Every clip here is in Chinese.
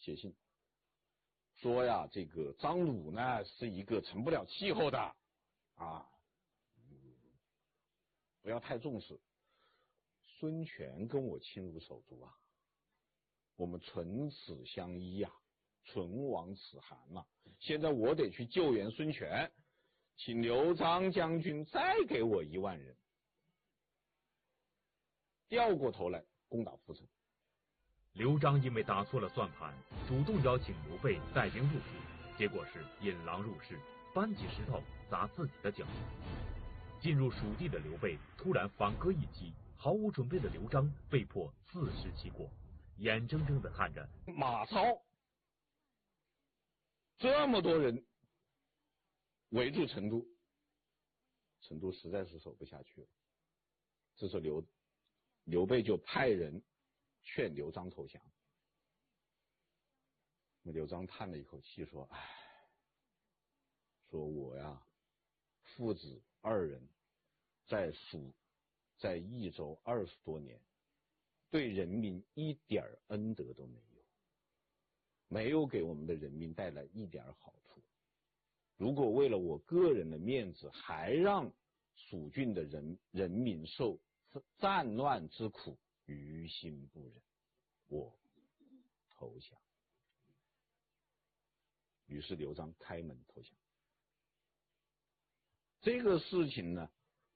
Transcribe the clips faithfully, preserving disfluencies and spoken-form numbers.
写信说呀，这个张鲁呢是一个成不了气候的啊，不要太重视。孙权跟我亲如手足啊，我们唇齿相依呀、啊，唇亡齿寒呐、啊。现在我得去救援孙权，请刘璋将军再给我一万人，调过头来攻打涪城。 刘璋因为打错了算盘，主动邀请刘备带兵入蜀，结果是引狼入室，搬起石头砸自己的脚。进入蜀地的刘备突然反戈一击，毫无准备的刘璋被迫自食其果，眼睁睁地看着马超这么多人围住成都，成都实在是守不下去了。这时候刘刘备就派人劝刘璋投降。那刘璋叹了一口气说：“唉，说我呀，父子二人在蜀，在益州二十多年，对人民一点恩德都没有，没有给我们的人民带来一点好处。如果为了我个人的面子，还让蜀郡的人人民受战乱之苦，于心不忍，我投降。”于是刘璋开门投降。这个事情呢，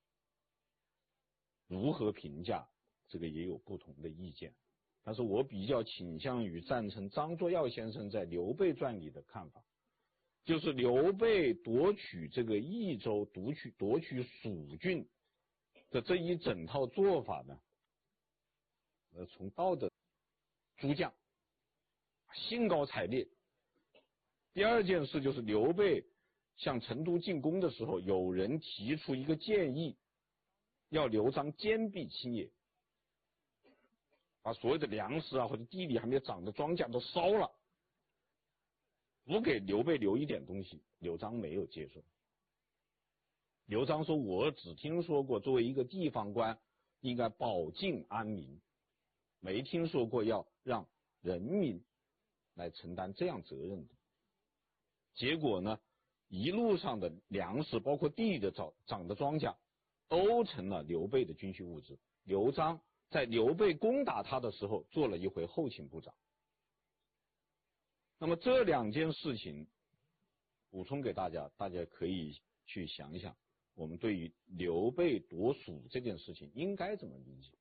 如何评价，这个也有不同的意见，但是我比较倾向于赞成张作耀先生在《刘备传》里的看法，就是刘备夺取这个益州、夺取夺取蜀郡的这一整套做法呢，呃，从道德诸将兴高采烈。第二件事就是刘备向成都进攻的时候，有人提出一个建议，要刘璋坚壁清野，把所有的粮食啊或者地里还没有长的庄稼都烧了，不给刘备留一点东西。刘璋没有接受。刘璋说：“我只听说过作为一个地方官应该保境安民，没听说过要让人民来承担这样责任的。”结果呢，一路上的粮食包括地里的长长的庄稼都成了刘备的军需物资。刘璋在刘备攻打他的时候做了一回后勤部长。那么这两件事情补充给大家，大家可以去想一想，我们对于刘备夺蜀这件事情应该怎么理解。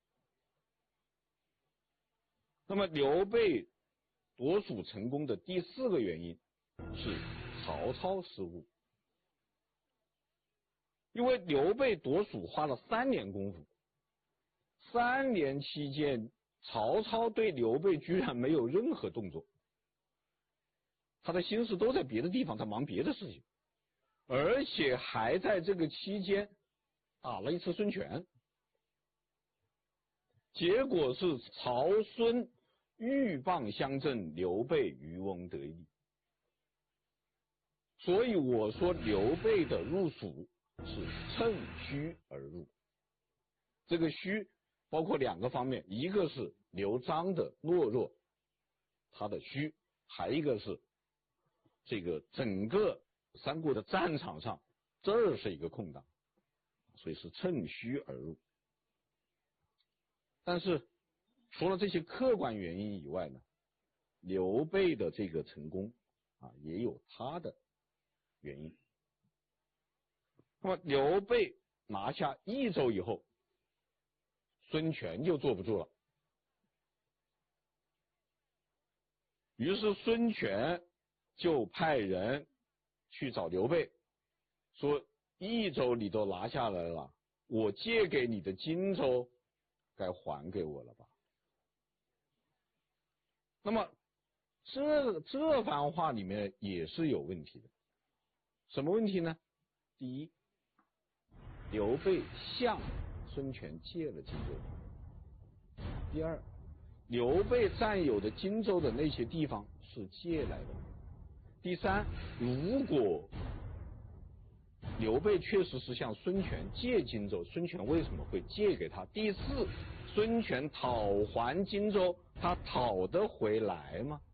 那么刘备夺蜀成功的第四个原因是曹操失误。因为刘备夺蜀花了三年功夫，三年期间曹操对刘备居然没有任何动作，他的心思都在别的地方，他忙别的事情，而且还在这个期间打了一次孙权，结果是曹孙鹬蚌相争，刘备渔翁得利。所以我说刘备的入蜀是趁虚而入，这个虚包括两个方面，一个是刘璋的懦弱，他的虚，还一个是这个整个三国的战场上这儿是一个空档，所以是趁虚而入。但是除了这些客观原因以外呢，刘备的这个成功啊也有他的原因。那么刘备拿下益州以后，孙权就坐不住了，于是孙权就派人去找刘备，说益州你都拿下来了，我借给你的荆州该还给我了吧。那么这这番话里面也是有问题的。什么问题呢？第一，刘备向孙权借了荆州。第二，刘备占有的荆州的那些地方是借来的。第三，如果刘备确实是向孙权借荆州，孙权为什么会借给他？第四，孙权讨还荆州，他讨得回来吗？